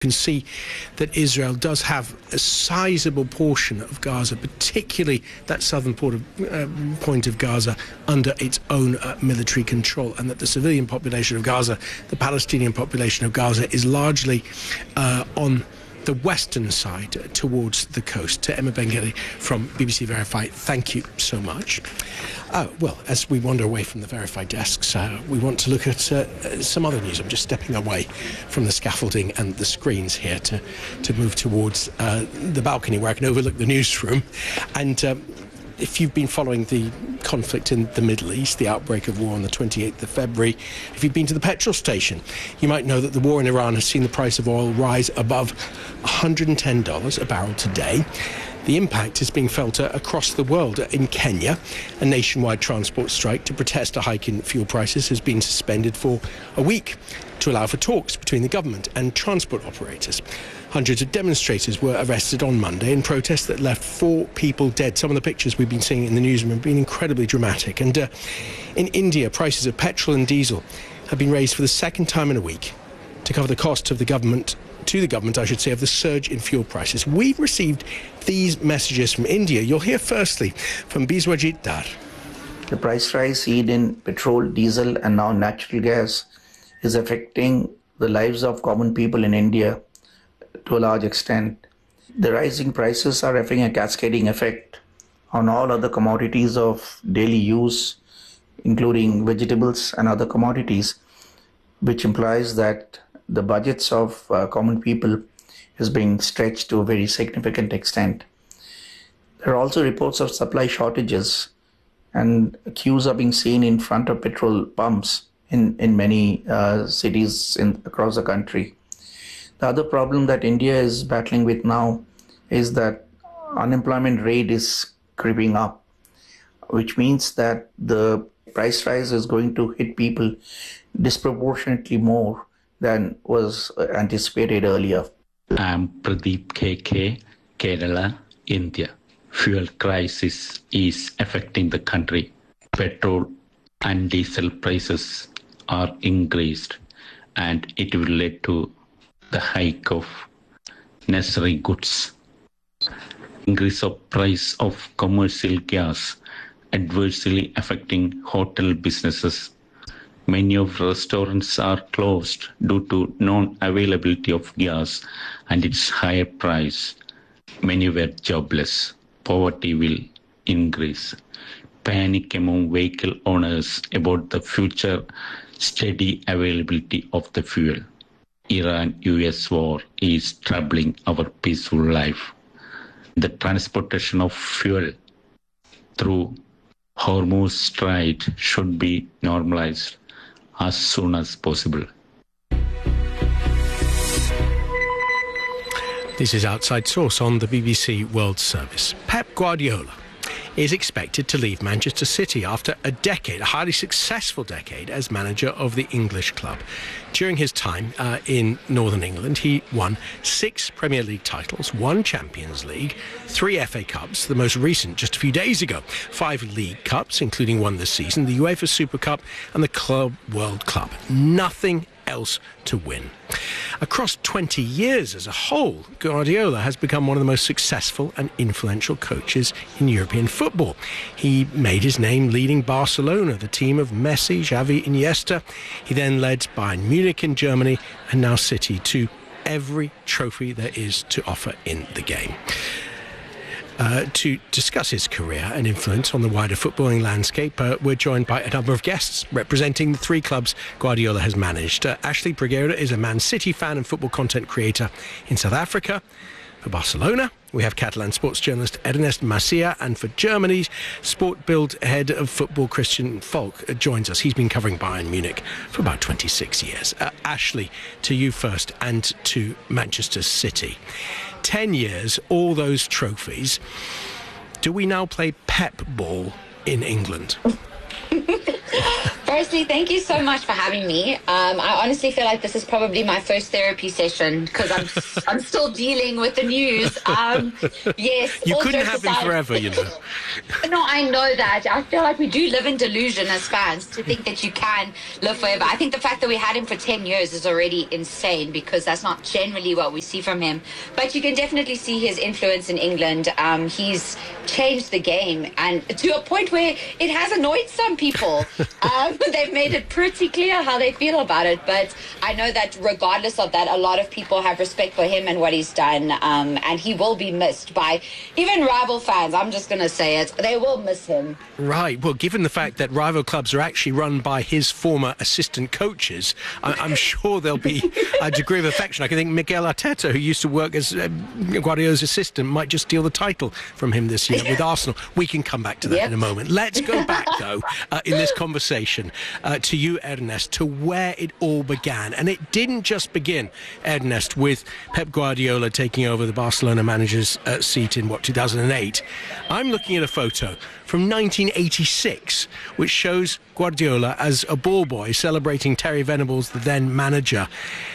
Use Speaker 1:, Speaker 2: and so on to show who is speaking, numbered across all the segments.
Speaker 1: can see that Israel does have a sizable portion of Gaza, particularly that southern point of Gaza, under its own military control, and that the civilian population of Gaza, the Palestinian population of Gaza, is largely on the western side towards the coast. To Emma Ben-Gedi from BBC Verify, thank you so much. Well, as we wander away from the Verify desks, we want to look at some other news. I'm just stepping away from the scaffolding and the screens here to move towards the balcony where I can overlook the newsroom. And if you've been following the conflict in the Middle East, the outbreak of war on the 28th of February, if you've been to the petrol station, you might know that the war in Iran has seen the price of oil rise above $110 a barrel today. The impact is being felt across the world. In Kenya, a nationwide transport strike to protest a hike in fuel prices has been suspended for a week to allow for talks between the government and transport operators. Hundreds of demonstrators were arrested on Monday in protests that left 4 people dead. Some of the pictures we've been seeing in the newsroom have been incredibly dramatic. And in India, prices of petrol and diesel have been raised for the second time in a week to cover the cost of the government, of the surge in fuel prices. We've received these messages from India. You'll hear firstly from Biswajit Dar.
Speaker 2: The price rise seen in petrol, diesel and now natural gas is affecting the lives of common people in India to a large extent. The rising prices are having a cascading effect on all other commodities of daily use, including vegetables and other commodities, which implies that the budgets of common people is being stretched to a very significant extent. There are also reports of supply shortages, and queues are being seen in front of petrol pumps in many cities across the country. The other problem that India is battling with now is that unemployment rate is creeping up, which means that the price rise is going to hit people disproportionately more than was anticipated earlier.
Speaker 3: I'm Pradeep KK, Kerala, India. Fuel crisis is affecting the country. Petrol and diesel prices are increased, and it will lead to the hike of necessary goods. Increase of price of commercial gas adversely affecting hotel businesses. Many of restaurants are closed due to non-availability of gas and its higher price. Many were jobless. Poverty will increase. Panic among vehicle owners about the future steady availability of the fuel. Iran-US war is troubling our peaceful life. The transportation of fuel through Hormuz Strait should be normalized as soon as possible.
Speaker 1: This is Outside Source on the BBC World Service. Pep Guardiola is expected to leave Manchester City after a highly successful decade as manager of the English club. During his time in Northern England, he won 6 Premier League titles, 1 Champions League, 3 FA Cups, the most recent just a few days ago, 5 League Cups, including one this season, the UEFA Super Cup and the Club World Cup. Nothing else to win. Across 20 years as a whole, Guardiola has become one of the most successful and influential coaches in European football. He made his name leading Barcelona, the team of Messi, Xavi, Iniesta. He then led Bayern Munich in Germany and now City to every trophy there is to offer in the game. To discuss his career and influence on the wider footballing landscape, we're joined by a number of guests representing the 3 clubs Guardiola has managed. Ashley Bruguera is a Man City fan and football content creator in South Africa. For Barcelona, we have Catalan sports journalist Ernest Macia, and for Germany's Sport Bild head of football Christian Falk joins us. He's been covering Bayern Munich for about 26 years. Ashley, to you first, and to Manchester City. 10 years, all those trophies. Do we now play Pep ball in England?
Speaker 4: Firstly, thank you so much for having me. I honestly feel like this is probably my first therapy session because I'm still dealing with the news. Yes,
Speaker 1: you couldn't have him forever, you know.
Speaker 4: No, I know that. I feel like we do live in delusion as fans to think that you can live forever. I think the fact that we had him for 10 years is already insane because that's not generally what we see from him. But you can definitely see his influence in England. He's changed the game, and to a point where it has annoyed some people. They've made it pretty clear how they feel about it. But I know that regardless of that, a lot of people have respect for him and what he's done. And he will be missed by even rival fans. I'm just going to say it. They will miss him.
Speaker 1: Right. Well, given the fact that rival clubs are actually run by his former assistant coaches, I'm sure there'll be a degree of affection. I can think Mikel Arteta, who used to work as Guardiola's assistant, might just steal the title from him this year with Arsenal. We can come back to that in a moment. Let's go back, though, in this conversation to you, Ernest, to where it all began. And it didn't just begin, Ernest, with Pep Guardiola taking over the Barcelona manager's seat in, 2008. I'm looking at a photo from 1986, which shows Guardiola as a ball boy celebrating Terry Venables, the then manager.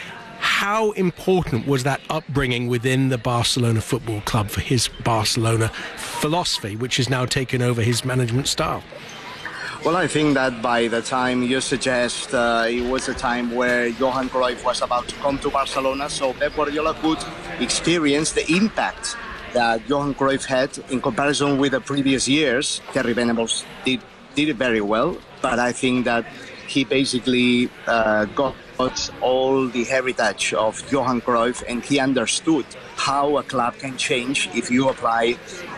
Speaker 1: How important was that upbringing within the Barcelona Football Club for his Barcelona philosophy, which has now taken over his management style?
Speaker 5: Well, I think that by the time you suggest it was a time where Johan Cruyff was about to come to Barcelona, so Pep Guardiola could experience the impact that Johan Cruyff had in comparison with the previous years. Terry Venables did it very well, but I think that he basically got all the heritage of Johan Cruyff, and he understood how a club can change if you apply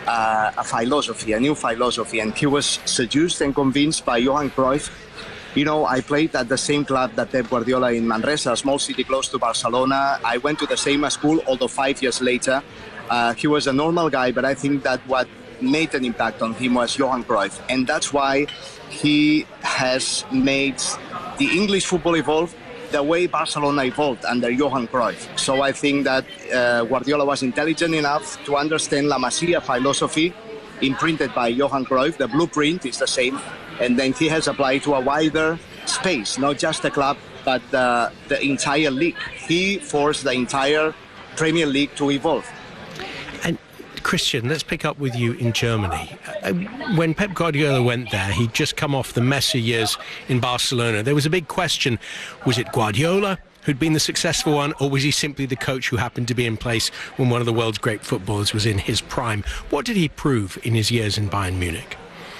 Speaker 5: a philosophy, a new philosophy. And he was seduced and convinced by Johan Cruyff. You know, I played at the same club that Pep Guardiola in Manresa, a small city close to Barcelona. I went to the same school, although 5 years later. He was a normal guy, but I think that what made an impact on him was Johan Cruyff. And that's why he has made the English football evolve the way Barcelona evolved under Johan Cruyff. So I think that Guardiola was intelligent enough to understand La Masia philosophy imprinted by Johan Cruyff. The blueprint is the same. And then he has applied to a wider space, not just the club, but the entire league. He forced the entire Premier League to evolve.
Speaker 1: And Christian, let's pick up with you in Germany. When Pep Guardiola went there, he'd just come off the Messi years in Barcelona. There was a big question. Was it Guardiola who'd been the successful one, or was he simply the coach who happened to be in place when one of the world's great footballers was in his prime? What did he prove in his years in Bayern Munich?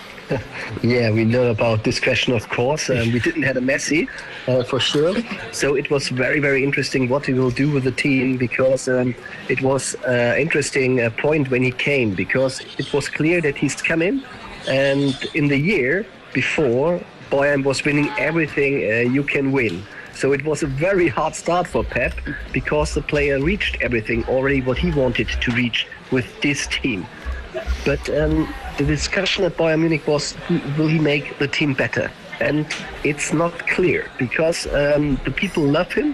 Speaker 6: Yeah, we know about this question, of course. We didn't have a Messi, for sure. So it was very, very interesting what he will do with the team, because it was an interesting point when he came, because it was clear that he's coming. And in the year before, Bayern was winning everything you can win. So it was a very hard start for Pep, because the player reached everything already what he wanted to reach with this team. But the discussion at Bayern Munich was, will he make the team better? And it's not clear, because the people love him.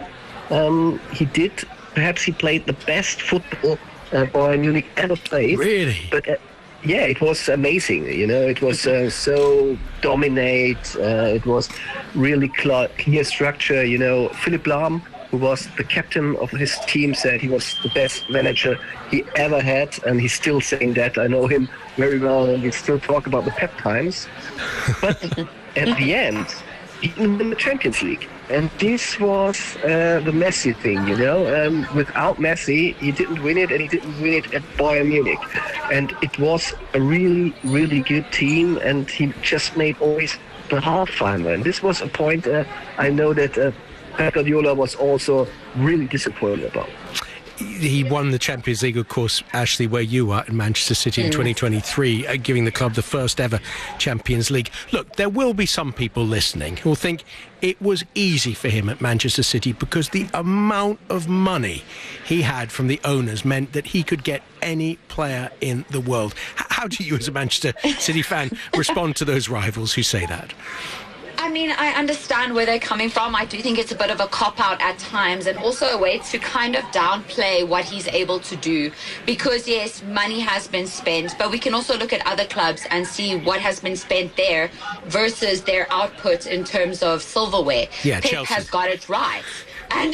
Speaker 6: Perhaps he played the best football Bayern Munich ever played.
Speaker 1: Really?
Speaker 6: But yeah, it was amazing. You know, it was so dominate. It was really clear structure. You know, Philipp Lahm, who was the captain of his team, said he was the best manager he ever had, and he's still saying that. I know him very well, and we still talk about the Pep times. But at the end, he didn't win the Champions League. And this was the Messi thing, you know. Without Messi, he didn't win it, and he didn't win it at Bayern Munich. And it was a really, really good team, and he just made always the half final. And this was a point I know that Pep Guardiola was also really disappointed about.
Speaker 1: He won the Champions League, of course, Ashley, where you are, in Manchester City in 2023, giving the club the first ever Champions League. Look, there will be some people listening who will think it was easy for him at Manchester City because the amount of money he had from the owners meant that he could get any player in the world. How do you, as a Manchester City fan, respond to those rivals who say that?
Speaker 4: I'm mean, I understand where they're coming from. I do think it's a bit of a cop-out at times, and also a way to kind of downplay what he's able to do. Because, yes, money has been spent, but we can also look at other clubs and see what has been spent there versus their output in terms of silverware.
Speaker 1: Yeah,
Speaker 4: Pep
Speaker 1: Chelsea
Speaker 4: has got it right. And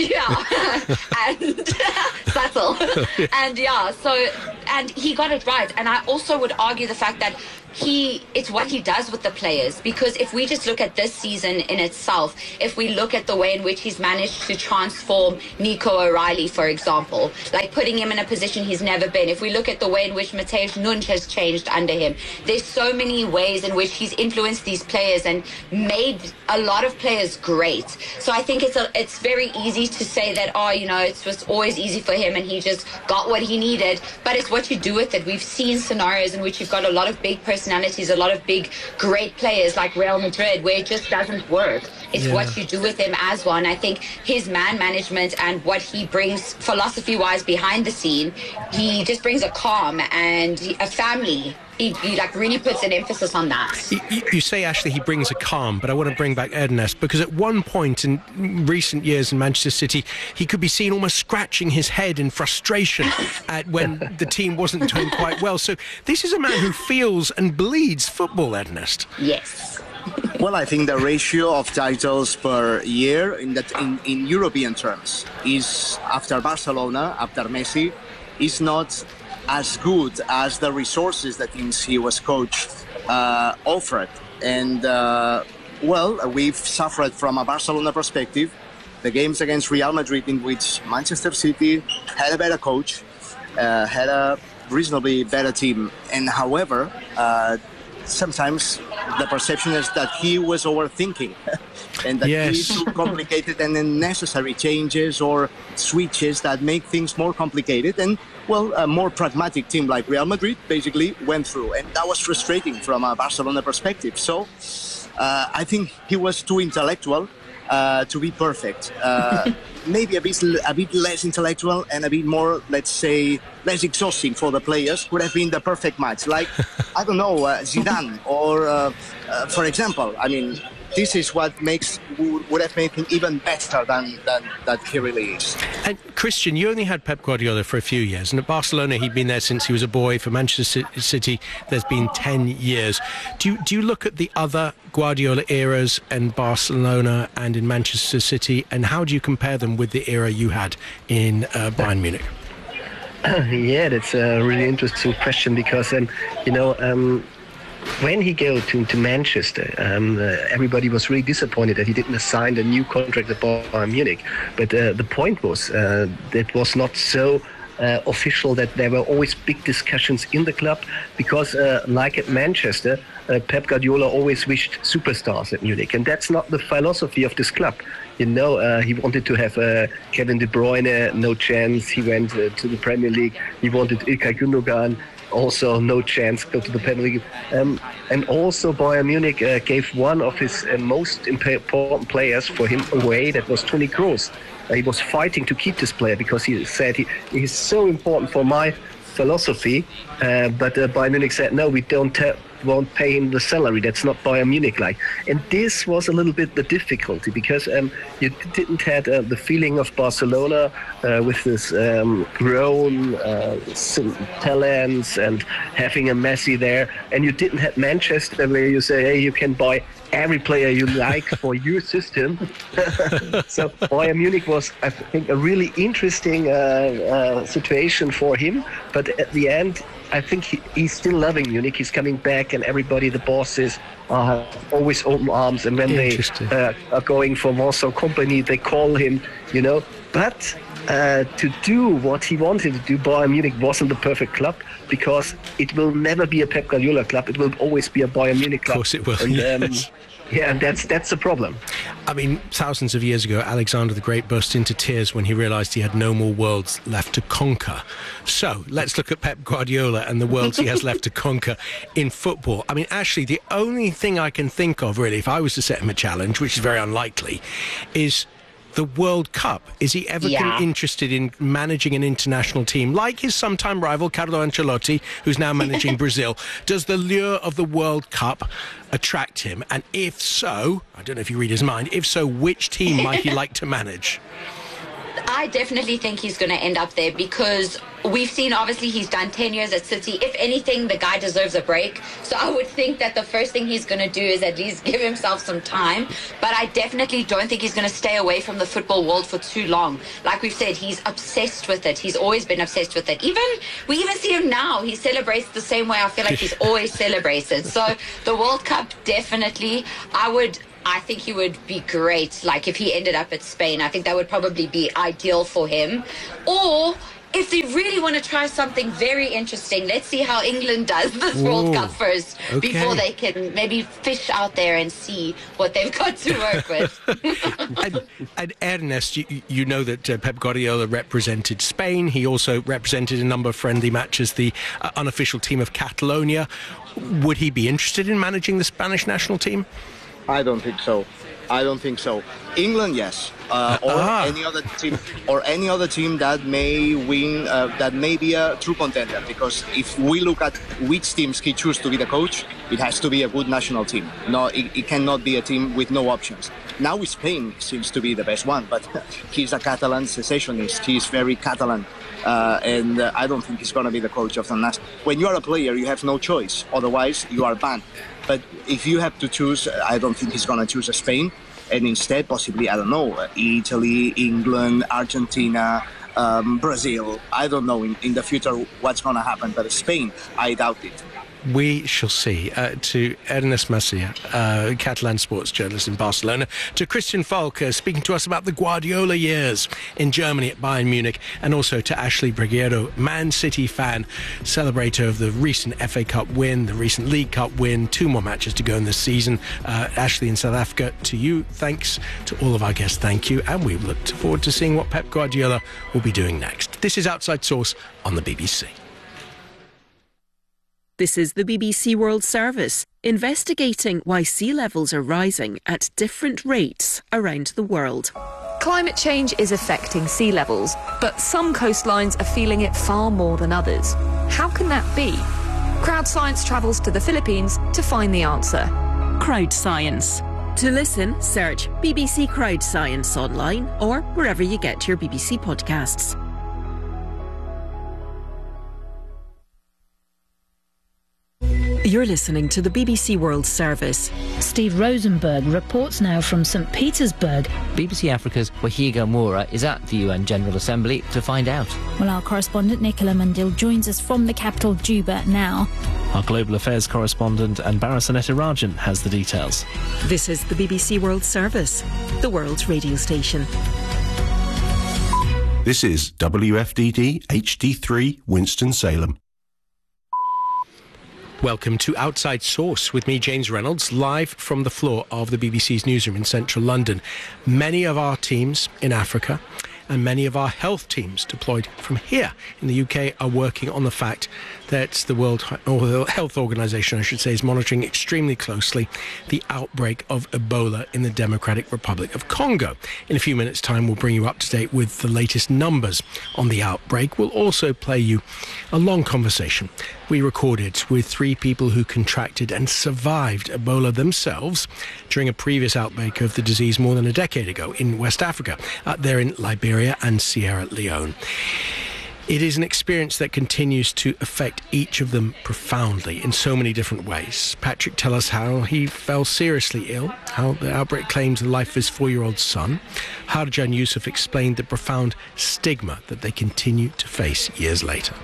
Speaker 4: and subtle. And and he got it right. And I also would argue the fact that it's what he does with the players, because if we just look at this season in itself, if we look at the way in which he's managed to transform Nico O'Reilly, for example, like putting him in a position he's never been, if we look at the way in which Matheus Nunes has changed under him, there's so many ways in which he's influenced these players and made a lot of players great. So I think it's very easy to say that, it was always easy for him and he just got what he needed, but it's what you do with it. We've seen scenarios in which you've got a lot of big personalities, a lot of big, great players like Real Madrid, where it just doesn't work. It's what you do with him as well. And I think his man management and what he brings philosophy-wise behind the scene, he just brings a calm and a family. He really puts an emphasis on that.
Speaker 1: You say, Ashley, he brings a calm, but I want to bring back Ernest, because at one point in recent years in Manchester City, he could be seen almost scratching his head in frustration at when the team wasn't doing quite well. So this is a man who feels and bleeds football, Ernest.
Speaker 4: Yes.
Speaker 5: Well, I think the ratio of titles per year in European terms is, after Barcelona, after Messi, is not as good as the resources that since he was coached offered. And, we've suffered from a Barcelona perspective. The games against Real Madrid, in which Manchester City had a better coach, had a reasonably better team. And however, sometimes the perception is that he was overthinking and that he too complicated and unnecessary changes or switches that make things more complicated. And, a more pragmatic team like Real Madrid basically went through. And that was frustrating from a Barcelona perspective. So I think he was too intellectual to be perfect. Maybe a bit less intellectual and a bit more, let's say, less exhausting for the players would have been the perfect match. Like, I don't know, Zidane or, for example, I mean, this is what would have made him even better than that he really is.
Speaker 1: And Christian, you only had Pep Guardiola for a few years, and at Barcelona he'd been there since he was a boy. For Manchester City, there's been 10 years. Do you look at the other Guardiola eras in Barcelona and in Manchester City, and how do you compare them with the era you had in Bayern Munich?
Speaker 6: Yeah, that's a really interesting question, because when he go to Manchester, everybody was really disappointed that he didn't sign a new contract at Bayern Munich. But the point was that was not so official, that there were always big discussions in the club, because like at Manchester, Pep Guardiola always wished superstars at Munich, and that's not the philosophy of this club. He wanted to have Kevin De Bruyne, no chance. He went to the Premier League. He wanted Ilkay Gündogan, also no chance, go to the Premier League. And also Bayern Munich gave one of his most important players for him away, that was Toni Kroos. He was fighting to keep this player because he said he's so important for my philosophy, but Bayern Munich said, no, we won't pay him the salary. That's not Bayern Munich like. And this was a little bit the difficulty, because you didn't have the feeling of Barcelona with this grown talents and having a Messi there, and you didn't have Manchester where you say, hey, you can buy every player you like for your system. So Bayern Munich was, I think, a really interesting situation for him. But at the end, I think he's still loving Munich. He's coming back, and everybody, the bosses, are always open arms. And when they are going for Warsaw Company, they call him, But to do what he wanted to do, Bayern Munich wasn't the perfect club, because it will never be a Pep Guardiola club. It will always be a Bayern Munich club.
Speaker 1: Of course it will.
Speaker 6: And, yeah, and that's the problem.
Speaker 1: I mean, thousands of years ago, Alexander the Great burst into tears when he realised he had no more worlds left to conquer. So let's look at Pep Guardiola and the worlds he has left to conquer in football. I mean, Ashley, the only thing I can think of, really, if I was to set him a challenge, which is very unlikely, is the World Cup. Is he ever interested in managing an international team like his sometime rival Carlo Ancelotti, who's now managing Brazil? Does the lure of the World Cup attract him? And if so, I don't know if you read his mind, if so, which team might he like to manage?
Speaker 4: I definitely think he's going to end up there because we've seen, obviously, he's done 10 years at City. If anything, the guy deserves a break. So I would think that the first thing he's going to do is at least give himself some time. But I definitely don't think he's going to stay away from the football world for too long. Like we've said, he's obsessed with it. He's always been obsessed with it. We even see him now. He celebrates the same way I feel like he's always celebrated. So the World Cup, definitely, I think he would be great, like if he ended up at Spain. I think that would probably be ideal for him. Or if they really want to try something very interesting, let's see how England does this World Cup first before they can maybe fish out there and see what they've got to work with.
Speaker 1: and Ernest, you know that Pep Guardiola represented Spain. He also represented a number of friendly matches, the unofficial team of Catalonia. Would he be interested in managing the Spanish national team?
Speaker 5: I don't think so. England, yes, any other team that may win, that may be a true contender. Because if we look at which teams he chooses to be the coach, it has to be a good national team. No, it cannot be a team with no options. Now Spain seems to be the best one, but he's a Catalan secessionist. He's very Catalan, and I don't think he's going to be the coach of the national. When you are a player, you have no choice. Otherwise, you are banned. But if you have to choose, I don't think he's going to choose Spain. And instead, possibly, I don't know, Italy, England, Argentina, Brazil. I don't know in the future what's going to happen. But Spain, I doubt it.
Speaker 1: We shall see. To Ernest Macia, Catalan sports journalist in Barcelona, to Christian Falk, speaking to us about the Guardiola years in Germany at Bayern Munich, and also to Ashley Briguero, Man City fan, celebrator of the recent FA Cup win, the recent League Cup win, 2 more matches to go in this season. Ashley in South Africa, to you, thanks. To all of our guests, thank you. And we look forward to seeing what Pep Guardiola will be doing next. This is Outside Source on the BBC.
Speaker 7: This is the BBC World Service, investigating why sea levels are rising at different rates around the world.
Speaker 8: Climate change is affecting sea levels, but some coastlines are feeling it far more than others. How can that be? Crowd Science travels to the Philippines to find the answer.
Speaker 7: Crowd Science. To listen, search BBC Crowd Science online or wherever you get your BBC podcasts. You're listening to the BBC World Service.
Speaker 9: Steve Rosenberg reports now from St. Petersburg.
Speaker 10: BBC Africa's Wahiga Moura is at the UN General Assembly to find out.
Speaker 9: Well, our correspondent Nicola Mundil joins us from the capital, Juba, now.
Speaker 11: Our Global Affairs correspondent Anbara Sanetirajan has the details.
Speaker 7: This is the BBC World Service, the world's radio station.
Speaker 12: This is WFDD HD3 Winston-Salem.
Speaker 1: Welcome to Outside Source with me, James Reynolds, live from the floor of the BBC's newsroom in central London. Many of our teams in Africa and many of our health teams deployed from here in the UK are working on the fact that the World Health Organization, I should say, is monitoring extremely closely the outbreak of Ebola in the Democratic Republic of Congo. In a few minutes' time, we'll bring you up to date with the latest numbers on the outbreak. We'll also play you a long conversation we recorded with 3 people who contracted and survived Ebola themselves during a previous outbreak of the disease more than a decade ago in West Africa. They're in Liberia and Sierra Leone. It is an experience that continues to affect each of them profoundly in so many different ways. Patrick, tell us how he fell seriously ill, how the outbreak claimed the life of his 4-year-old son. Harjan Yusuf explained the profound stigma that they continue to face years later.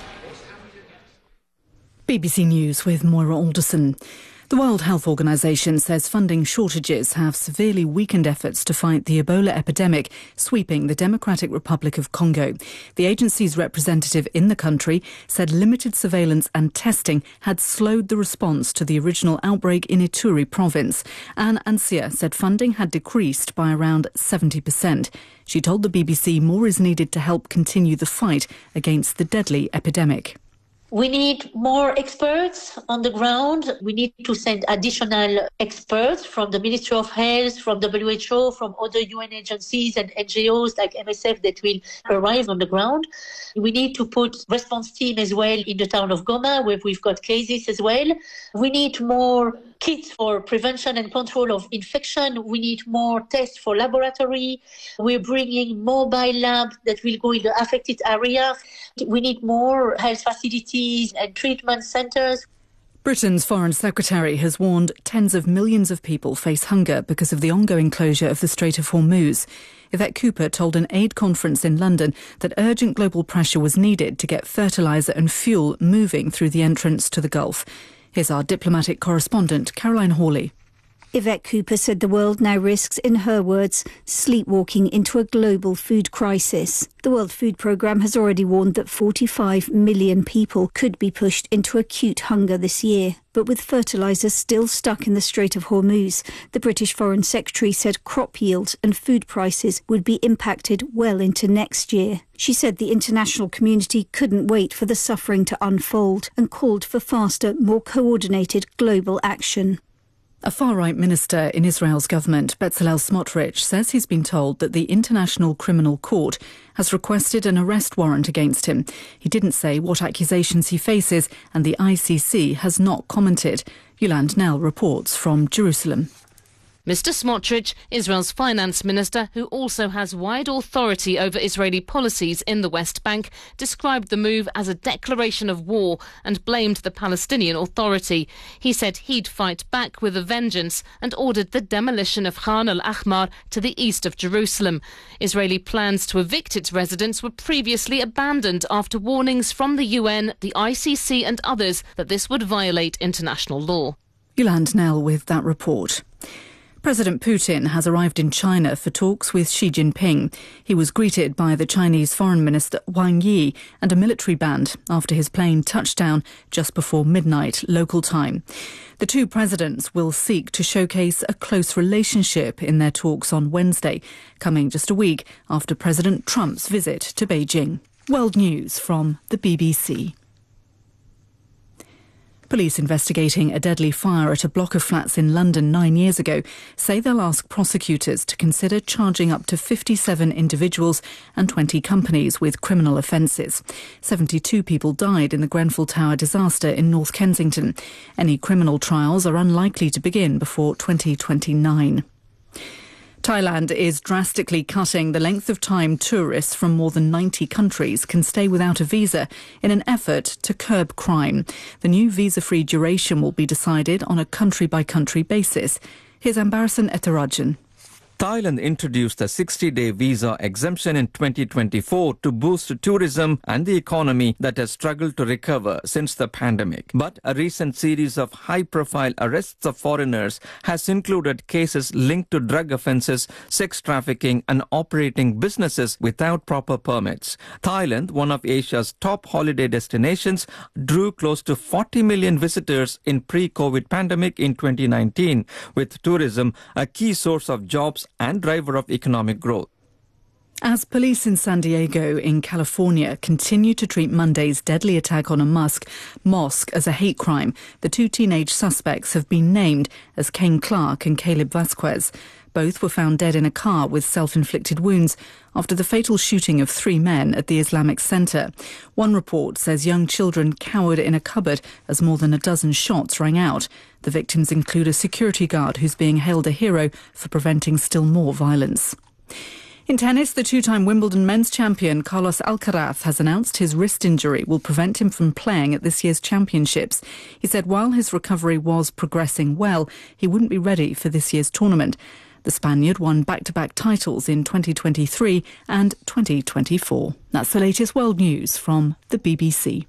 Speaker 13: BBC News with Moira Alderson. The World Health Organization says funding shortages have severely weakened efforts to fight the Ebola epidemic sweeping the Democratic Republic of Congo. The agency's representative in the country said limited surveillance and testing had slowed the response to the original outbreak in Ituri province. Anne Ansia said funding had decreased by around 70%. She told the BBC more is needed to help continue the fight against the deadly epidemic.
Speaker 14: We need more experts on the ground. We need to send additional experts from the Ministry of Health, from WHO, from other UN agencies and NGOs like MSF that will arrive on the ground. We need to put response team as well in the town of Goma, where we've got cases as well. We need more kits for prevention and control of infection. We need more tests for laboratory. We're bringing mobile labs that will go in the affected area. We need more health facilities and treatment centres.
Speaker 13: Britain's Foreign Secretary has warned tens of millions of people face hunger because of the ongoing closure of the Strait of Hormuz. Yvette Cooper told an aid conference in London that urgent global pressure was needed to get fertiliser and fuel moving through the entrance to the Gulf. Here's our diplomatic correspondent, Caroline Hawley.
Speaker 15: Yvette Cooper said the world now risks, in her words, sleepwalking into a global food crisis. The World Food Programme has already warned that 45 million people could be pushed into acute hunger this year. But with fertiliser still stuck in the Strait of Hormuz, the British Foreign Secretary said crop yields and food prices would be impacted well into next year. She said the international community couldn't wait for the suffering to unfold and called for faster, more coordinated global action.
Speaker 13: A far-right minister in Israel's government, Bezalel Smotrich, says he's been told that the International Criminal Court has requested an arrest warrant against him. He didn't say what accusations he faces, and the ICC has not commented. Yolande Nell reports from Jerusalem.
Speaker 16: Mr. Smotrich, Israel's finance minister, who also has wide authority over Israeli policies in the West Bank, described the move as a declaration of war and blamed the Palestinian Authority. He said he'd fight back with a vengeance and ordered the demolition of Khan al-Ahmar to the east of Jerusalem. Israeli plans to evict its residents were previously abandoned after warnings from the UN, the ICC and others that this would violate international law.
Speaker 13: Yolande Nell with that report. President Putin has arrived in China for talks with Xi Jinping. He was greeted by the Chinese Foreign Minister Wang Yi and a military band after his plane touched down just before midnight local time. The two presidents will seek to showcase a close relationship in their talks on Wednesday, coming just a week after President Trump's visit to Beijing. World News from the BBC. Police investigating a deadly fire at a block of flats in London 9 years ago say they'll ask prosecutors to consider charging up to 57 individuals and 20 companies with criminal offences. 72 people died in the Grenfell Tower disaster in North Kensington. Any criminal trials are unlikely to begin before 2029. Thailand is drastically cutting the length of time tourists from more than 90 countries can stay without a visa in an effort to curb crime. The new visa-free duration will be decided on a country-by-country basis. Here's Ambarasan Ethirajan.
Speaker 17: Thailand introduced a 60-day visa exemption in 2024 to boost tourism and the economy that has struggled to recover since the pandemic. But a recent series of high-profile arrests of foreigners has included cases linked to drug offences, sex trafficking and operating businesses without proper permits. Thailand, one of Asia's top holiday destinations, drew close to 40 million visitors in pre-COVID pandemic in 2019, with tourism a key source of jobs and driver of economic growth.
Speaker 13: As police in San Diego in California continue to treat Monday's deadly attack on a mosque as a hate crime, the two teenage suspects have been named as Kane Clark and Caleb Vasquez. Both were found dead in a car with self-inflicted wounds after the fatal shooting of 3 men at the Islamic Center. One report says young children cowered in a cupboard as more than a dozen shots rang out. The victims include a security guard who's being hailed a hero for preventing still more violence. In tennis, the two-time Wimbledon men's champion Carlos Alcaraz has announced his wrist injury will prevent him from playing at this year's championships. He said while his recovery was progressing well, he wouldn't be ready for this year's tournament. The Spaniard won back-to-back titles in 2023 and 2024. That's the latest world news from the BBC.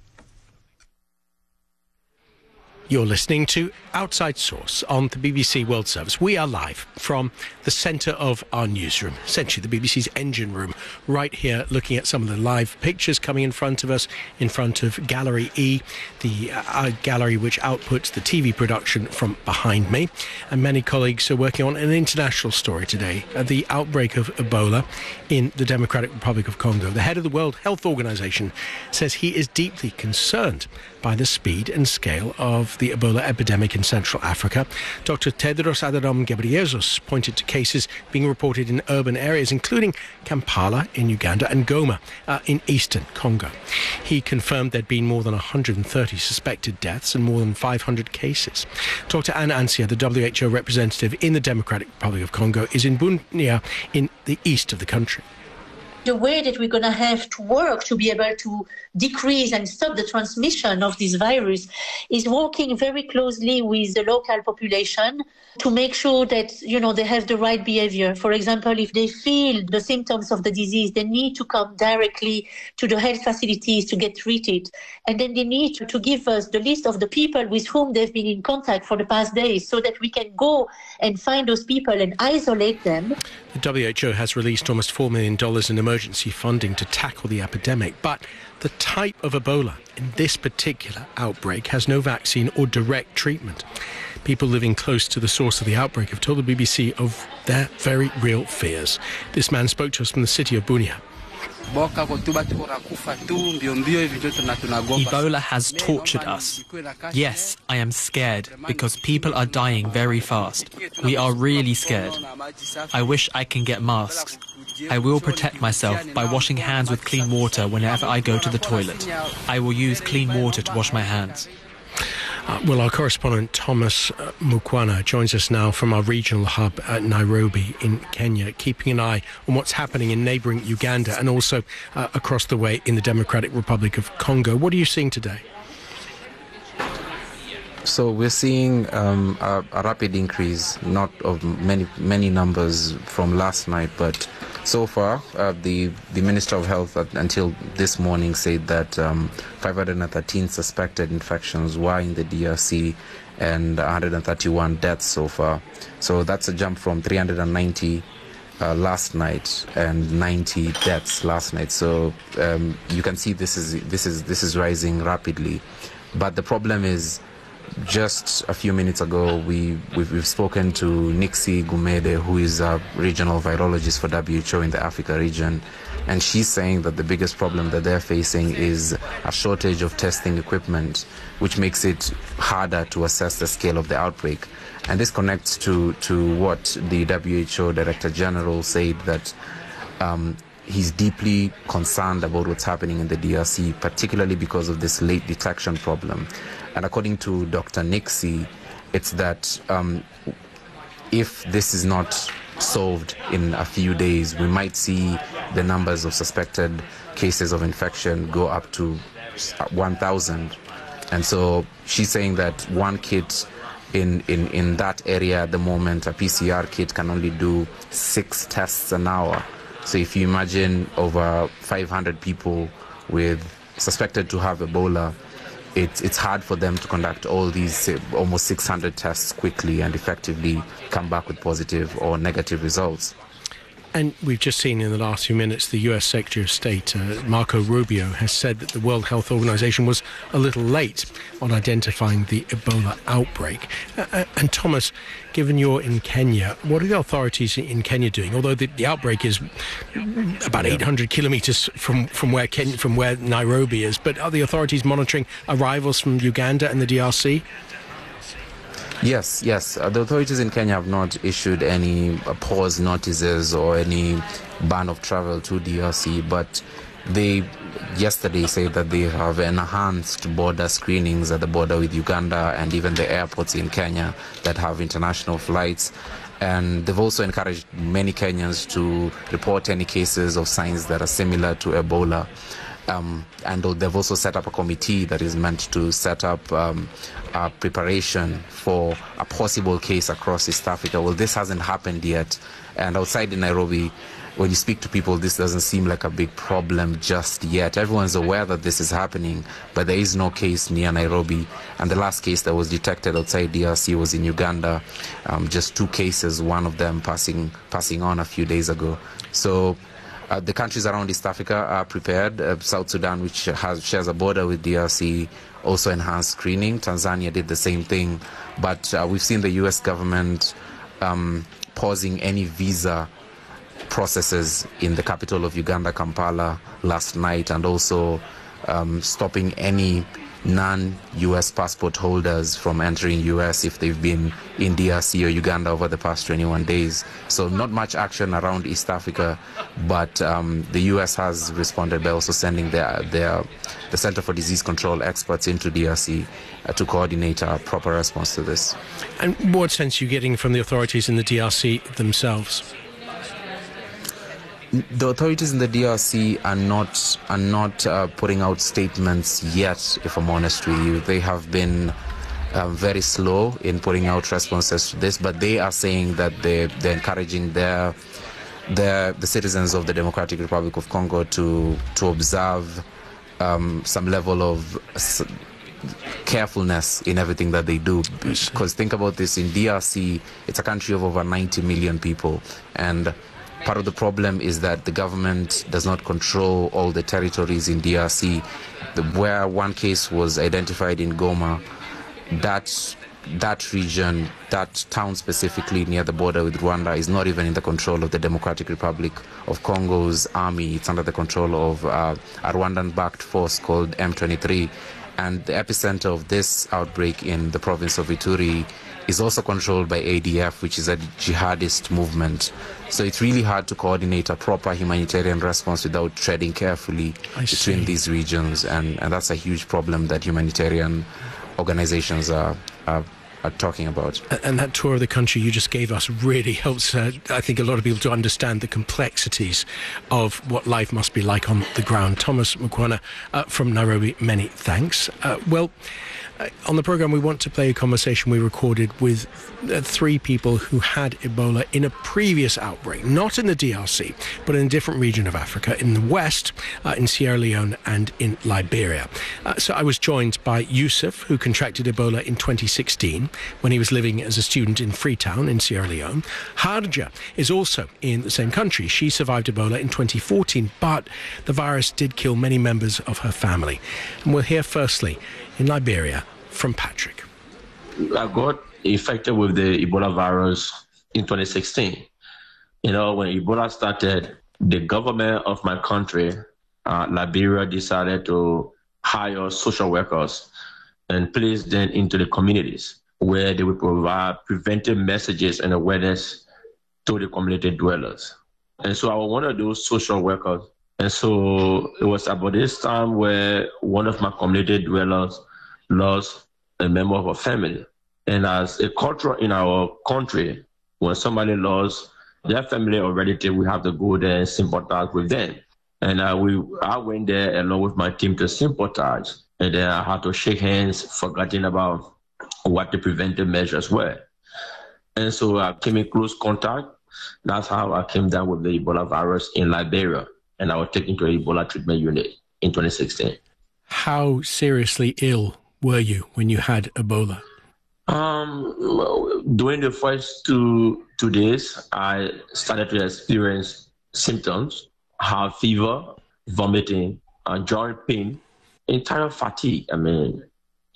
Speaker 1: You're listening to Outside Source on the BBC World Service. We are live from the centre of our newsroom, essentially the BBC's engine room, right here looking at some of the live pictures coming in front of us, in front of Gallery E, the gallery which outputs the TV production from behind me. And many colleagues are working on an international story today, the outbreak of Ebola in the Democratic Republic of Congo. The head of the World Health Organization says he is deeply concerned by the speed and scale of the Ebola epidemic in Central Africa. Dr. Tedros Adhanom Ghebreyesus pointed to cases being reported in urban areas, including Kampala in Uganda and Goma in eastern Congo. He confirmed there'd been more than 130 suspected deaths and more than 500 cases. Dr. Anne Ansia, the WHO representative in the Democratic Republic of Congo, is in Bunia in the east of the country.
Speaker 14: The way that we're going to have to work to be able to decrease and stop the transmission of this virus is working very closely with the local population to make sure that, they have the right behavior. For example, if they feel the symptoms of the disease, they need to come directly to the health facilities to get treated. And then they need to give us the list of the people with whom they've been in contact for the past days so that we can go and find those people and isolate them.
Speaker 1: The WHO has released almost $4 million in emergency funding to tackle the epidemic, but the type of Ebola in this particular outbreak has no vaccine or direct treatment. People living close to the source of the outbreak have told the BBC of their very real fears. This man spoke to us from the city of Bunia.
Speaker 18: Ebola has tortured us. Yes, I am scared because people are dying very fast. We are really scared. I wish I can get masks. I will protect myself by washing hands with clean water whenever I go to the toilet. I will use clean water to wash my hands.
Speaker 1: Well, our correspondent Thomas Mukwana joins us now from our regional hub at Nairobi in Kenya, keeping an eye on what's happening in neighbouring Uganda and also across the way in the Democratic Republic of Congo. What are you seeing today?
Speaker 19: So we're seeing a rapid increase, not of many numbers from last night, but so far the Minister of Health until this morning said that 513 suspected infections were in the DRC and 131 deaths so far. So that's a jump from 390 last night and 90 deaths last night. So you can see this is rising rapidly. But the problem is, just a few minutes ago, we've spoken to Nixie Gumede, who is a regional virologist for WHO in the Africa region, and she's saying that the biggest problem that they're facing is a shortage of testing equipment, which makes it harder to assess the scale of the outbreak. And this connects to what the WHO Director General said, that he's deeply concerned about what's happening in the DRC, particularly because of this late detection problem. And according to Dr. Nixie, it's that if this is not solved in a few days, we might see the numbers of suspected cases of infection go up to 1,000. And so she's saying that one kit in that area at the moment, a PCR kit, can only do 6 tests an hour. So if you imagine over 500 people with suspected to have Ebola, it's hard for them to conduct all these almost 600 tests quickly and effectively come back with positive or negative results.
Speaker 1: And we've just seen in the last few minutes the US Secretary of State, Marco Rubio, has said that the World Health Organization was a little late on identifying the Ebola outbreak. And Thomas, given you're in Kenya, what are the authorities in Kenya doing? Although the outbreak is about 800 kilometers from where Nairobi is, but are the authorities monitoring arrivals from Uganda and the DRC?
Speaker 19: Yes. The authorities in Kenya have not issued any pause notices or any ban of travel to DRC, but they yesterday said that they have enhanced border screenings at the border with Uganda and even the airports in Kenya that have international flights. And they've also encouraged many Kenyans to report any cases of signs that are similar to Ebola. And they've also set up a committee that is meant to set up a preparation for a possible case across East Africa. Well, this hasn't happened yet. And outside in Nairobi, when you speak to people, this doesn't seem like a big problem just yet. Everyone's aware that this is happening, but there is no case near Nairobi. And the last case that was detected outside DRC was in Uganda. Just 2 cases, one of them passing on a few days ago. So the countries around East Africa are prepared. South Sudan, which shares a border with DRC, also enhanced screening. Tanzania did the same thing. But we've seen the U.S. government pausing any visa processes in the capital of Uganda, Kampala, last night, and also stopping any non-US passport holders from entering US if they've been in DRC or Uganda over the past 21 days. So not much action around East Africa, but the US has responded by also sending the Center for Disease Control experts into DRC to coordinate a proper response to this.
Speaker 1: And what sense are you getting from the authorities in the DRC themselves?
Speaker 19: The authorities in the DRC are not putting out statements yet, if I'm honest with you. They have been very slow in putting out responses to this, but they are saying that they're encouraging the citizens of the Democratic Republic of Congo to observe some level of carefulness in everything that they do. Because think about this, in DRC, it's a country of over 90 million people, and part of the problem is that the government does not control all the territories in DRC. Where one case was identified in Goma, that region, that town specifically near the border with Rwanda, is not even in the control of the Democratic Republic of Congo's army. It's under the control of a Rwandan-backed force called M23. And the epicenter of this outbreak in the province of Ituri is also controlled by ADF, which is a jihadist movement. So it's really hard to coordinate a proper humanitarian response without treading carefully between these regions, and that's a huge problem that humanitarian organizations are talking about.
Speaker 1: And that tour of the country you just gave us really helps, I think, a lot of people to understand the complexities of what life must be like on the ground. Thomas Mukwana from Nairobi, many thanks. On the programme, we want to play a conversation we recorded with 3 people who had Ebola in a previous outbreak, not in the DRC, but in a different region of Africa, in the west, in Sierra Leone and in Liberia. So I was joined by Yusuf, who contracted Ebola in 2016 when he was living as a student in Freetown in Sierra Leone. Harja is also in the same country. She survived Ebola in 2014, but the virus did kill many members of her family. And we'll hear firstly in Liberia from Patrick.
Speaker 20: I got infected with the Ebola virus in 2016. When Ebola started, the government of my country, Liberia, decided to hire social workers and place them into the communities where they would provide preventive messages and awareness to the community dwellers. And so I was one of those social workers. And so it was about this time where one of my community dwellers lost a member of her family. And as a culture in our country, when somebody lost their family or relative, we have to go there and sympathize with them. And I went there along with my team to sympathize. And then I had to shake hands, forgetting about what the preventive measures were. And so I came in close contact. That's how I came down with the Ebola virus in Liberia. And I was taken to an Ebola treatment unit in 2016.
Speaker 1: How seriously ill were you when you had Ebola?
Speaker 20: During the first two days, I started to experience symptoms, have fever, vomiting, joint pain, entire fatigue. And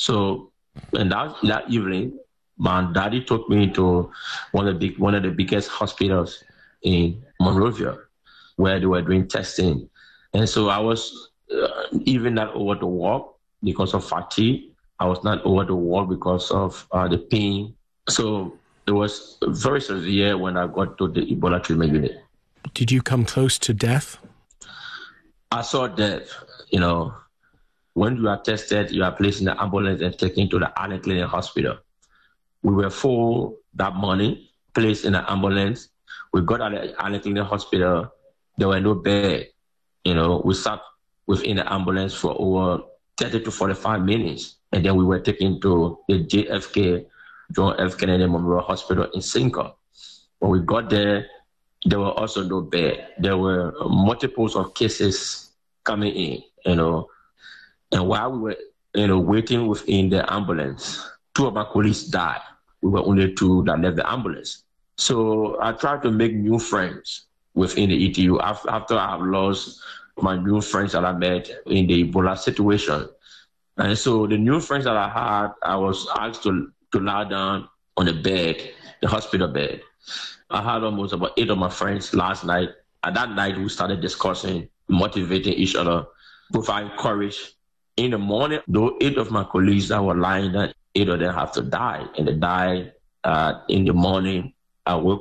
Speaker 20: that evening, my daddy took me to one of the biggest hospitals in Monrovia, where they were doing testing. And so I was even not able to walk because of fatigue. I was not able to walk because of the pain. So it was very severe when I got to the Ebola treatment unit.
Speaker 1: Did you come close to death?
Speaker 20: I saw death. When you are tested, you are placed in the ambulance and taken to the Allen Clinic Hospital. We were full that morning, placed in the ambulance. We got at the Allen Clinic Hospital. There were no bed. We sat within the ambulance for over 30 to 45 minutes. And then we were taken to the JFK, John F. Kennedy Memorial Hospital in Cinco. When we got there were also no bed. There were multiples of cases coming in, And while we were, waiting within the ambulance, 2 of my colleagues died. We were only 2 that left the ambulance. So I tried to make new friends within the ETU after I have lost my new friends that I met in the Ebola situation. And so the new friends that I had, I was asked to lie down on the bed, the hospital bed. I had almost about 8 of my friends last night. At that night, we started discussing, motivating each other, providing courage In the morning, though 8 of my colleagues that were lying there, 8 of them have to die. And they died in the morning. I woke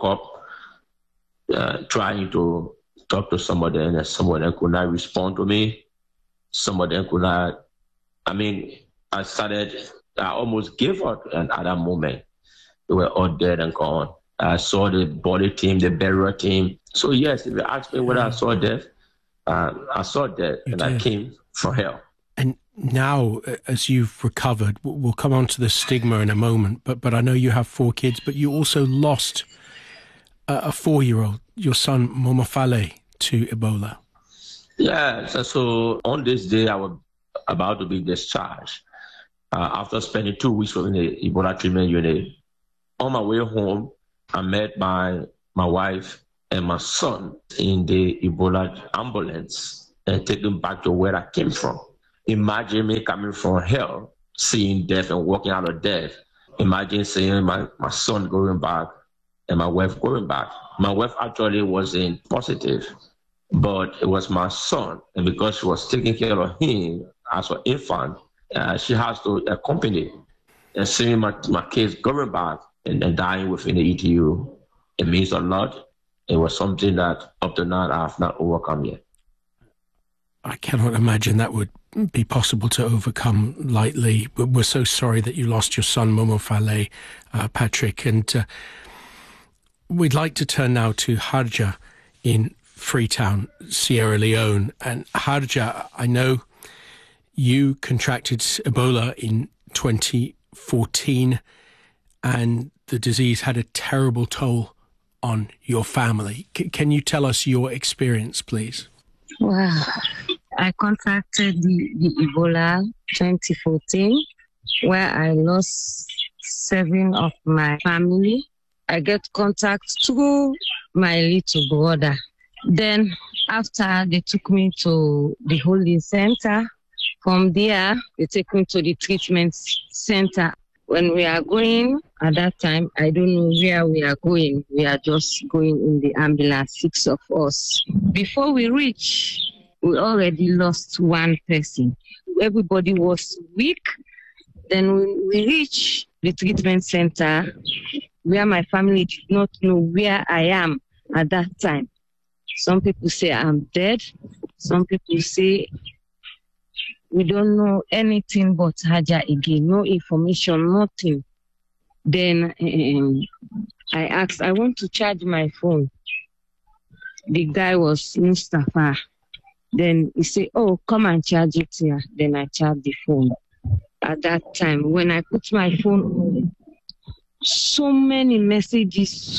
Speaker 20: up trying to talk to somebody, and somebody could not respond to me. Somebody could not. I almost gave up at that moment. They were all dead and gone. I saw the body team, the burial team. So yes, if you ask me whether I saw death, I saw death, and I came for help.
Speaker 1: And now, as you've recovered, we'll come on to the stigma in a moment, but I know you have 4 kids, but you also lost a 4-year-old, your son Momofale, to Ebola.
Speaker 20: Yeah, so on this day, I was about to be discharged after spending 2 weeks in the Ebola treatment unit. On my way home, I met my wife and my son in the Ebola ambulance and taken back to where I came from. Imagine me coming from hell, seeing death and walking out of death. Imagine seeing my son going back and my wife going back. My wife actually wasn't positive, but it was my son. And because she was taking care of him as an infant, she has to accompany. And seeing my kids going back and dying within the ETU, it means a lot. It was something that up to now I have not overcome yet.
Speaker 1: I cannot imagine that would be possible to overcome lightly. We're so sorry that you lost your son, Momofale, Patrick. And we'd like to turn now to Harja in Freetown, Sierra Leone. And Harja, I know you contracted Ebola in 2014, and the disease had a terrible toll on your family. Can you tell us your experience, please?
Speaker 21: Wow. I contracted the Ebola 2014, where I lost 7 of my family. I get contact through my little brother. Then after they took me to the holding center, from there they take me to the treatment center. When we are going, at that time, I don't know where we are going. We are just going in the ambulance, 6 of us. Before we reach, we already lost 1 person. Everybody was weak. Then when we reach the treatment center, where my family did not know where I am at that time. Some people say I'm dead. Some people say we don't know anything but Harja again, no information, nothing. Then I asked, I want to charge my phone. The guy was Mustafa. Then he said, oh, come and charge it here. Then I charged the phone. At that time, when I put my phone on, so many messages.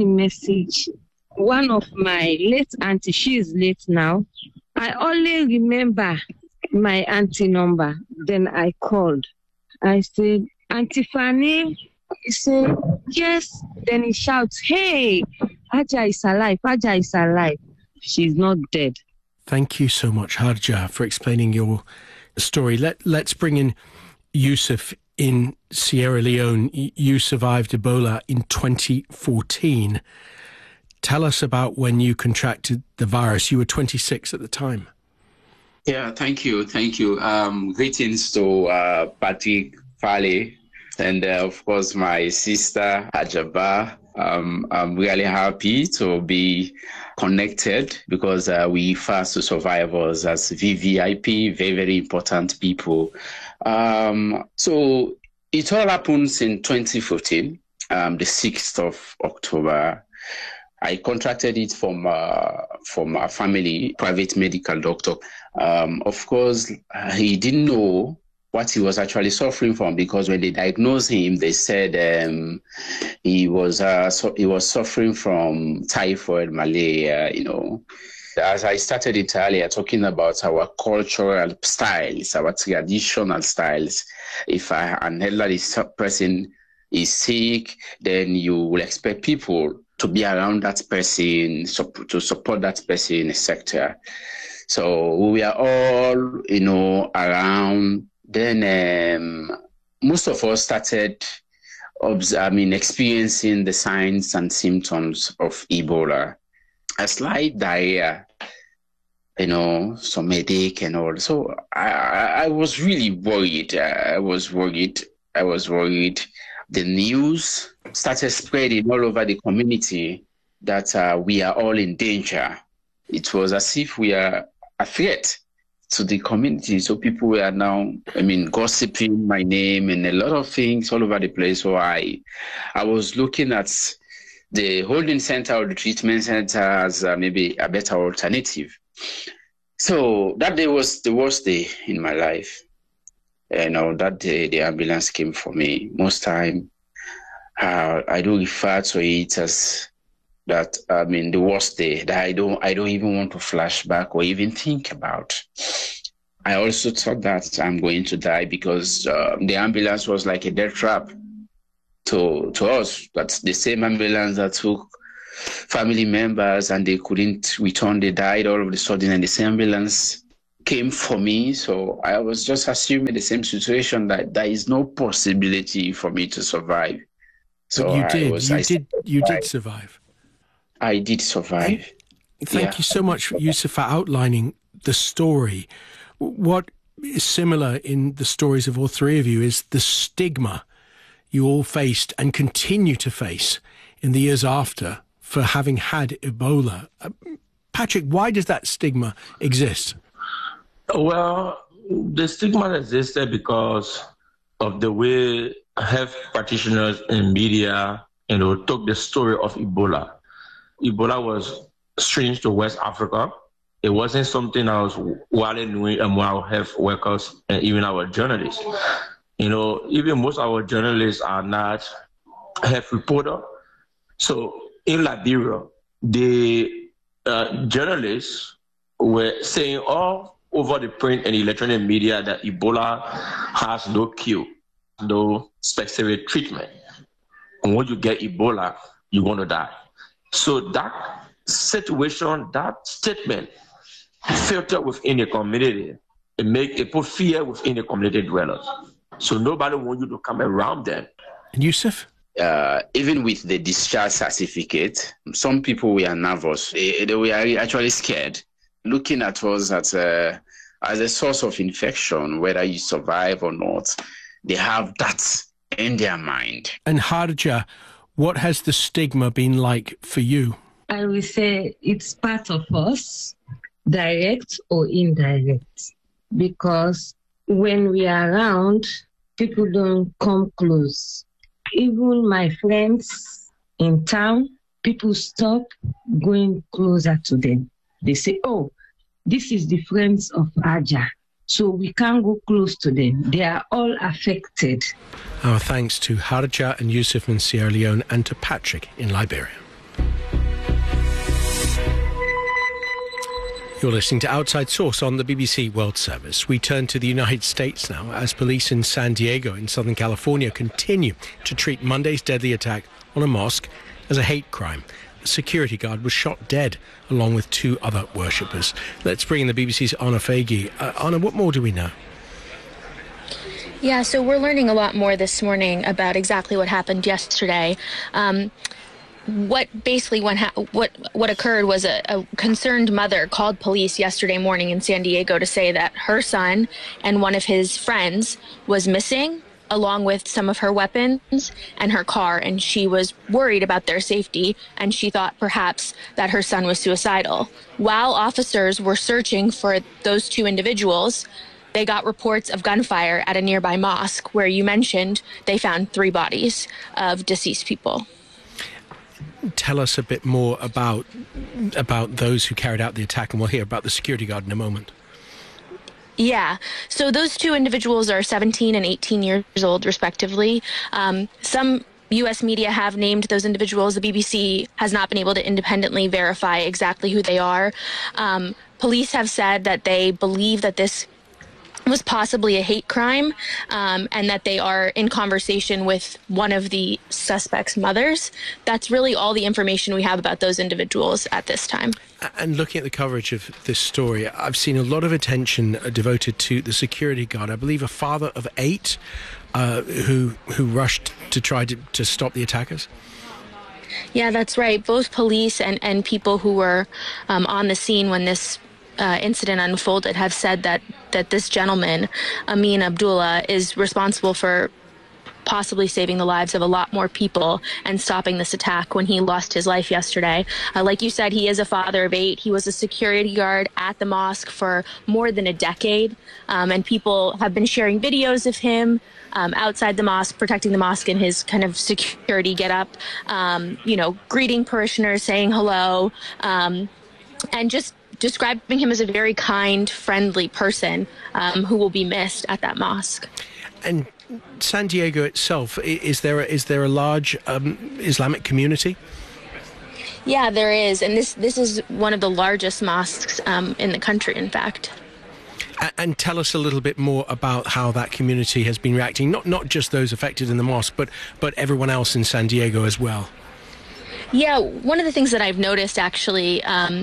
Speaker 21: One of my late auntie, she is late now. I only remember my auntie number. Then I called. I said, Auntie Fanny. He said, yes. Then he shouts, hey, Harja is alive. Harja is alive. She's not dead.
Speaker 1: Thank you so much, Harja, for explaining your story. Let's bring in Yusuf in Sierra Leone. You survived Ebola in 2014. Tell us about when you contracted the virus. You were 26 at the time.
Speaker 22: Yeah, thank you. Greetings to Patrick Fale and, of course, my sister, Ajaba. I'm really happy to be connected because we fast to survivors as VVIP, very, very important people. So it all happens in 2015, the 6th of October. I contracted it from a family, private medical doctor. Of course, he didn't know what he was actually suffering from because when they diagnosed him, they said he was suffering from typhoid, malaria, As I started it earlier, talking about our cultural styles, our traditional styles. If an elderly person is sick, then you will expect people to be around that person, to support that person, etc. So we are all, around. Then most of us started, experiencing the signs and symptoms of Ebola. A slight diarrhea, some headache and all. So I was really worried. I was worried. The news started spreading all over the community that we are all in danger. It was as if we are a threat to the community. So people were now, gossiping my name and a lot of things all over the place. So I was looking at the holding center or the treatment center as maybe a better alternative. So that day was the worst day in my life. That day the ambulance came for me. Most time, I do refer to it as that. The worst day that I don't even want to flash back or even think about. I also thought that I'm going to die because the ambulance was like a death trap to us. That's the same ambulance that took family members and they couldn't return. They died all of a sudden, and the same ambulance came for me. So I was just assuming the same situation, that there is no possibility for me to survive. So
Speaker 1: but you did survive.
Speaker 22: I did survive.
Speaker 1: Thank you so much, Yusuf, for outlining the story. What is similar in the stories of all three of you is the stigma you all faced and continue to face in the years after for having had Ebola. Patrick, why does that stigma exist?
Speaker 20: Well, the stigma existed because of the way health practitioners and media, took the story of Ebola. Ebola was strange to West Africa. It wasn't something I was widely knowing among our health workers and even our journalists. Even most of our journalists are not health reporters. So in Liberia, the journalists were saying all over the print and electronic media that Ebola has no cure, no specific treatment. And when you get Ebola, you're going to die. So that situation, that statement, filtered within the community. It put fear within the community dwellers. So nobody wants you to come around them.
Speaker 1: And Yusuf?
Speaker 22: Even with the discharge certificate, some people were nervous. They were actually scared, looking at us as a source of infection, whether you survive or not. They have that in their mind.
Speaker 1: And Harja, what has the stigma been like for you?
Speaker 21: I will say it's part of us, direct or indirect, because when we are around, people don't come close. Even my friends in town, people stop going closer to them. They say, oh, this is the friends of Aja, so we can't go close to them. They are all affected.
Speaker 1: Our thanks to Harja and Yusuf in Sierra Leone and to Patrick in Liberia. You're listening to Outside Source on the BBC World Service. We turn to the United States now as police in San Diego in Southern California continue to treat Monday's deadly attack on a mosque as a hate crime. A security guard was shot dead along with two other worshippers. Let's bring in the BBC's Anna Faghi. Anna, what more do we know?
Speaker 2: Yeah, so we're learning a lot more this morning about exactly what happened yesterday. What occurred was a concerned mother called police yesterday morning in San Diego to say that her son and one of his friends was missing, along with some of her weapons and her car, and she was worried about their safety, and she thought perhaps that her son was suicidal. While officers were searching for those two individuals, they got reports of gunfire at a nearby mosque where you mentioned they found 3 bodies of deceased people.
Speaker 1: Tell us a bit more about those who carried out the attack, and we'll hear about the security guard in a moment.
Speaker 2: Yeah, so those two individuals are 17 and 18 years old, respectively. Some U.S. media have named those individuals. The BBC has not been able to independently verify exactly who they are. Police have said that they believe that this was possibly a hate crime, and that they are in conversation with one of the suspect's mothers. That's really all the information we have about those individuals at this time.
Speaker 1: And looking at the coverage of this story, I've seen a lot of attention devoted to the security guard. I believe a father of 8 who rushed to try to stop the attackers.
Speaker 2: Yeah, that's right. Both police and people who were on the scene when this incident unfolded have said that this gentleman, Amin Abdullah, is responsible for possibly saving the lives of a lot more people and stopping this attack when he lost his life yesterday. Like you said, he is a father of 8. He was a security guard at the mosque for more than a decade, and people have been sharing videos of him outside the mosque, protecting the mosque in his kind of security getup, greeting parishioners, saying hello, and just describing him as a very kind, friendly person who will be missed at that mosque.
Speaker 1: And San Diego itself, is there a large Islamic community?
Speaker 2: Yeah, there is, and this is one of the largest mosques in the country, in fact.
Speaker 1: And tell us a little bit more about how that community has been reacting, not just those affected in the mosque, but everyone else in San Diego as well.
Speaker 2: Yeah, one of the things that I've noticed actually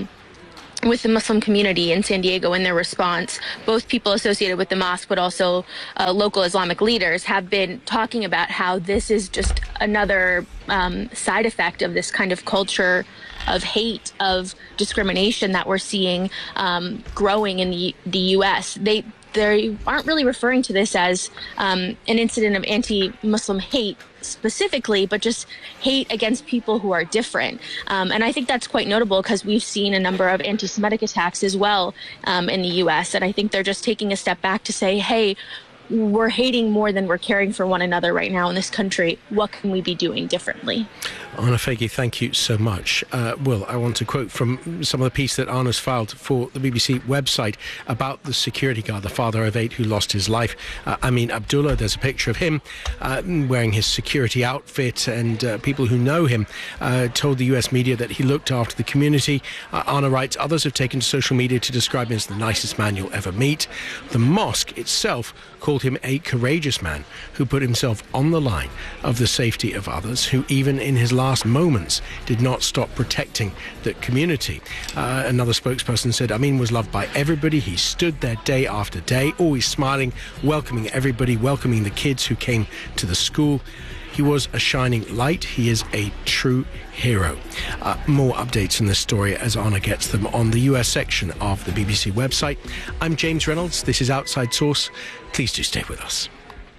Speaker 2: with the Muslim community in San Diego and their response, both people associated with the mosque but also local Islamic leaders have been talking about how this is just another side effect of this kind of culture of hate, of discrimination that we're seeing growing in the U.S. They aren't really referring to this as an incident of anti-Muslim hate specifically, but just hate against people who are different. And I think that's quite notable because we've seen a number of anti-Semitic attacks as well in the U.S. And I think they're just taking a step back to say, hey, we're hating more than we're caring for one another right now in this country. What can we be doing differently?
Speaker 1: Anna Faggy, thank you so much. Will, I want to quote from some of the piece that Anna's filed for the BBC website about the security guard, the father of 8 who lost his life. Amin Abdullah, there's a picture of him wearing his security outfit, and people who know him told the US media that he looked after the community. Anna writes, others have taken to social media to describe him as the nicest man you'll ever meet. The mosque itself called him a courageous man who put himself on the line of the safety of others, who even in his last moments did not stop protecting the community. Another spokesperson said Amin was loved by everybody. He stood there day after day, always smiling, welcoming everybody, welcoming the kids who came to the school. He was a shining light. He is a true hero. More updates on this story as Anna gets them on the US section of the BBC website. I'm James Reynolds. This is Outside Source. Please do stay with us.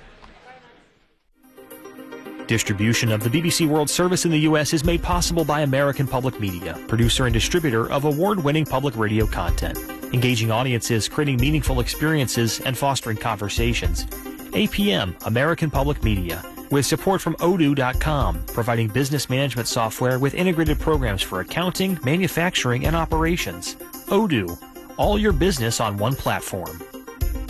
Speaker 3: Distribution of the BBC World Service in the U.S. is made possible by American Public Media, producer and distributor of award-winning public radio content, engaging audiences, creating meaningful experiences, and fostering conversations. APM, American Public Media, with support from Odoo.com, providing business management software with integrated programs for accounting, manufacturing, and operations. Odoo, all your business on one platform.